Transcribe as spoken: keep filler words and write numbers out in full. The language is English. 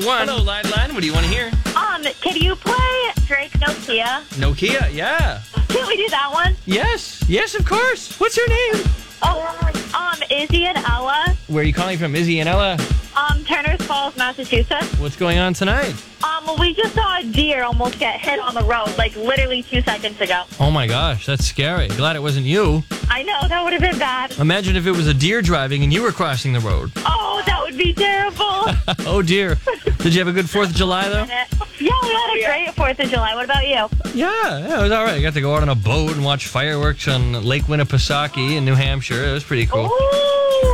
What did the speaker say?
One. Hello, Line Line. What do you want to hear? Um, can you play Drake Nokia? Nokia, yeah. Can we do that one? Yes. Yes, of course. What's her name? Oh, um, Izzy and Ella. Where are you calling from, Izzy and Ella? Um, Turners Falls, Massachusetts. What's going on tonight? Um, we just saw a deer almost get hit on the road, like literally two seconds ago. Oh my gosh, that's scary. Glad it wasn't you. I know, that would have been bad. Imagine if it was a deer driving and you were crossing the road. Oh, that would be terrible. Oh dear. Did you have a good fourth of July though? Yeah, we had a great fourth of July. What about you? Yeah, yeah, it was all right. I got to go out on a boat and watch fireworks on Lake Winnipesaukee in New Hampshire. It was pretty cool. Ooh.